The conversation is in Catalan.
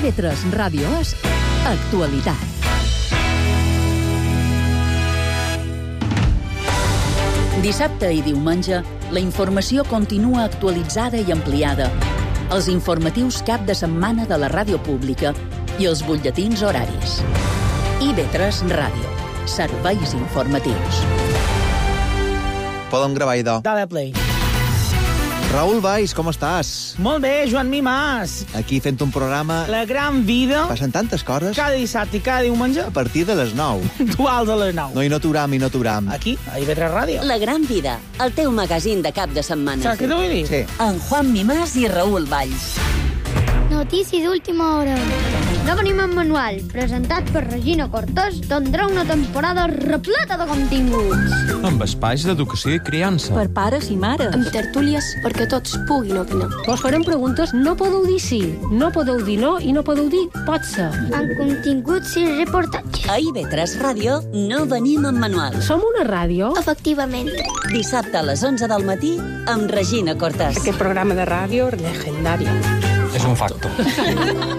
IB3 Ràdio és actualitat. Dissabte i diumenge, la informació continua actualitzada i ampliada. Els informatius cap de setmana de la ràdio pública i els butlletins horaris. IB3 Ràdio. Serveis informatius. Podem gravar, idò. Dale play. Raül Valls, com estàs? Molt bé, Joan Mimàs. Aquí fent un programa... La gran vida. Passen tantes coses. Cada dissabte i cada diumenge. A partir de les 9. Dual de les 9. No, i no t'uram. Aquí, a IB3 Ràdio. La gran vida, el teu magazín de cap de setmana. Saps què t'ho vull dir? Sí. En Juan Mimàs i Raül Valls. Notícies d'última hora. No venim en manual, presentat per Regina Cortés, tindrà una temporada repleta de continguts. Amb espais d'educació i criança. Per pares i mares. Amb tertúlies perquè tots puguin opinar. Vos farem preguntes, no podeu dir sí, no podeu dir no i no podeu dir pot ser. Amb continguts i reportatges. A IB3 Ràdio no venim en manual. Som una ràdio? Efectivament. Dissabte a les 11 del matí amb Regina Cortés. Aquest programa de ràdio legendari. És un facto.